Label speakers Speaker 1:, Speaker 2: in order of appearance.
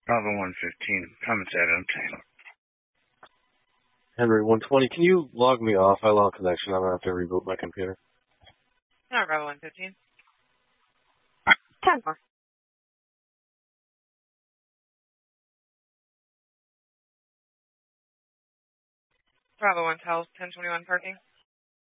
Speaker 1: Bravo 115, Homicide on Taylor.
Speaker 2: Henry 120, can you log me off? I lost connection. I'm going to have to reboot my computer.
Speaker 3: No, Bravo 115. 10 more. Bravo 112, 1021 parking.